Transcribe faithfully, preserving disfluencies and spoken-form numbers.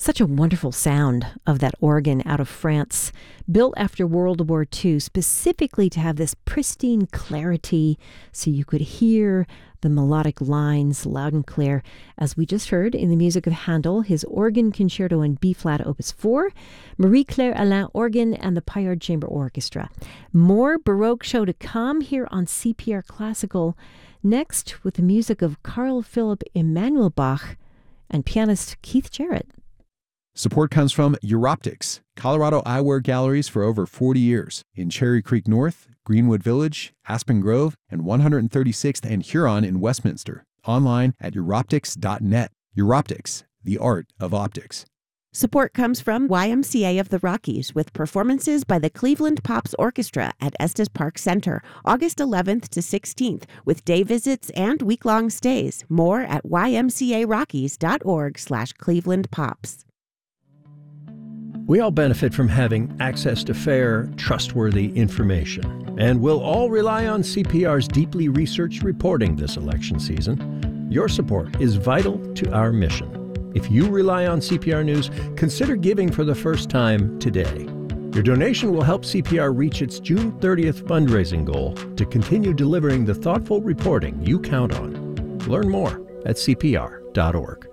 Such a wonderful sound of that organ out of France, built after World War Two, specifically to have this pristine clarity so you could hear the melodic lines loud and clear, as we just heard in the music of Handel, his organ concerto in B-flat opus four, Marie-Claire Alain organ, and the Payard Chamber Orchestra. More Baroque show to come here on C P R Classical, next with the music of Carl Philipp Emanuel Bach and pianist Keith Jarrett. Support comes from Europtics, Colorado eyewear galleries for over forty years in Cherry Creek North, Greenwood Village, Aspen Grove, and one hundred thirty-sixth and Huron in Westminster. Online at europtics dot net. Europtics, the art of optics. Support comes from Y M C A of the Rockies with performances by the Cleveland Pops Orchestra at Estes Park Center, August eleventh to sixteenth, with day visits and week-long stays. More at y m c a rockies dot org slash Cleveland Pops. We all benefit from having access to fair, trustworthy information, and we'll all rely on C P R's deeply researched reporting this election season. Your support is vital to our mission. If you rely on C P R News, consider giving for the first time today. Your donation will help C P R reach its June thirtieth fundraising goal to continue delivering the thoughtful reporting you count on. Learn more at c p r dot org.